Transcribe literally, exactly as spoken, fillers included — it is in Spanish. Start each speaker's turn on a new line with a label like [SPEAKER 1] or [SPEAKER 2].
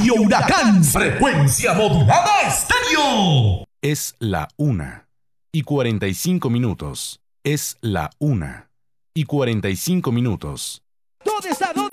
[SPEAKER 1] Radio Huracán, frecuencia modulada estéreo.
[SPEAKER 2] Es la una y cuarenta y cinco minutos. Es la una y cuarenta y cinco minutos.
[SPEAKER 3] ¿Dónde está?